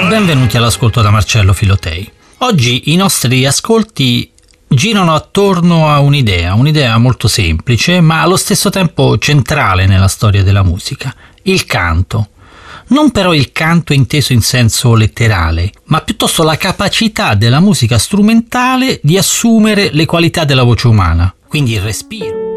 Benvenuti all'ascolto da Marcello Filotei. Oggi i nostri ascolti girano attorno a un'idea molto semplice, ma allo stesso tempo centrale nella storia della musica: il canto. Non però il canto inteso in senso letterale, ma piuttosto la capacità della musica strumentale di assumere le qualità della voce umana, quindi il respiro.